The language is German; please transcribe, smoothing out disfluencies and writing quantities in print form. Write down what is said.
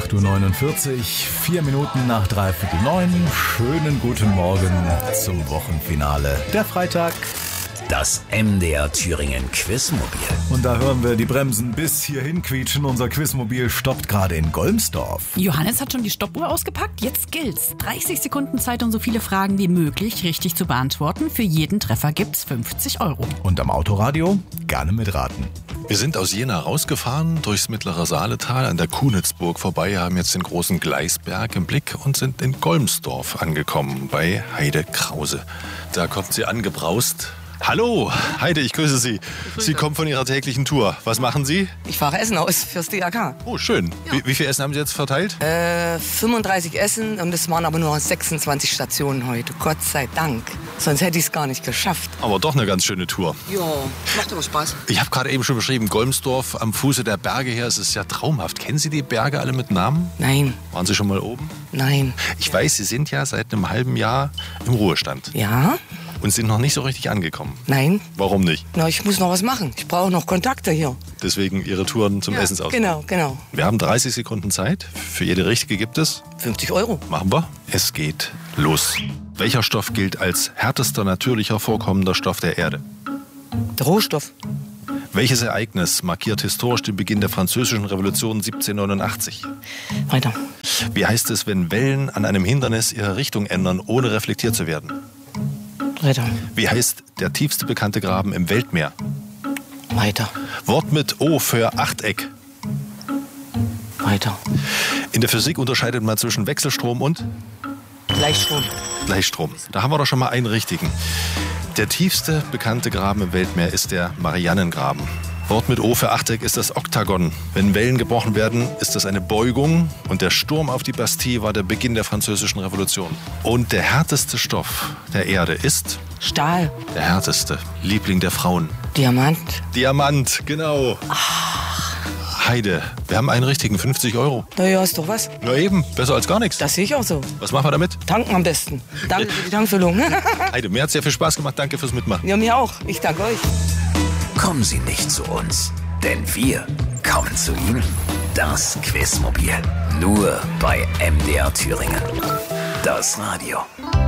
8.49 Uhr, 4 Minuten nach 8:45. Schönen guten Morgen zum Wochenfinale. Der Freitag. Das MDR Thüringen Quizmobil. Und da hören wir die Bremsen bis hierhin quietschen. Unser Quizmobil stoppt gerade in Golmsdorf. Johannes hat schon die Stoppuhr ausgepackt. Jetzt gilt's. 30 Sekunden Zeit, um so viele Fragen wie möglich richtig zu beantworten. Für jeden Treffer gibt's 50 €. Und am Autoradio gerne mitraten. Wir sind aus Jena rausgefahren, durchs mittlere Saaletal an der Kunitzburg vorbei, haben jetzt den großen Gleisberg im Blick und sind in Golmsdorf angekommen, bei Heide Krause. Da kommt sie angebraust. Hallo, Heide, ich grüße Sie. Sie kommen von Ihrer täglichen Tour. Was machen Sie? Ich fahre Essen aus fürs DRK. Oh, schön. Ja. Wie viel Essen haben Sie jetzt verteilt? 35 Essen und es waren aber nur 26 Stationen heute. Gott sei Dank. Sonst hätte ich es gar nicht geschafft. Aber doch eine ganz schöne Tour. Ja, macht aber Spaß. Ich habe gerade eben schon beschrieben, Golmsdorf am Fuße der Berge her. Es ist ja traumhaft. Kennen Sie die Berge alle mit Namen? Nein. Waren Sie schon mal oben? Nein. Ich weiß, Sie sind ja seit einem halben Jahr im Ruhestand. Ja? Und sind noch nicht so richtig angekommen. Nein. Warum nicht? Na, ich muss noch was machen. Ich brauche noch Kontakte hier. Deswegen Ihre Touren zum Essensaus. Genau. Wir haben 30 Sekunden Zeit. Für jede richtige gibt es 50 €. Machen wir. Es geht los. Welcher Stoff gilt als härtester natürlicher vorkommender Stoff der Erde? Der Rohstoff. Welches Ereignis markiert historisch den Beginn der Französischen Revolution 1789? Weiter. Wie heißt es, wenn Wellen an einem Hindernis ihre Richtung ändern, ohne reflektiert zu werden? Weiter. Wie heißt der tiefste bekannte Graben im Weltmeer? Weiter. Wort mit O für Achteck. Weiter. In der Physik unterscheidet man zwischen Wechselstrom und Gleichstrom. Gleichstrom. Da haben wir doch schon mal einen richtigen. Der tiefste bekannte Graben im Weltmeer ist der Marianengraben. Wort mit O für Achteck ist das Oktagon. Wenn Wellen gebrochen werden, ist das eine Beugung. Und der Sturm auf die Bastille war der Beginn der Französischen Revolution. Und der härteste Stoff der Erde ist Stahl. der härteste. Liebling der Frauen. Diamant. Diamant, genau. Heide, wir haben einen richtigen, 50 €. Naja, ist doch was. Na eben, besser als gar nichts. Das sehe ich auch so. Was machen wir damit? Tanken am besten. Danke für die Tankfüllung. Heide, mir hat es sehr viel Spaß gemacht. Danke fürs Mitmachen. Ja, mir auch. Ich danke euch. Kommen Sie nicht zu uns, denn wir kommen zu Ihnen. Das Quizmobil. Nur bei MDR Thüringen. Das Radio.